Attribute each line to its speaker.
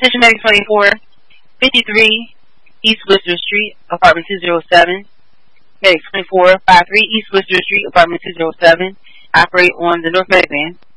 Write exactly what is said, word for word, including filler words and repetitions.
Speaker 1: Attention Medic twenty-four, fifty-three East Worcester Street, apartment two oh seven. Medic twenty-four, fifty-three East Worcester Street, apartment two oh seven. Operate on the North Medic van.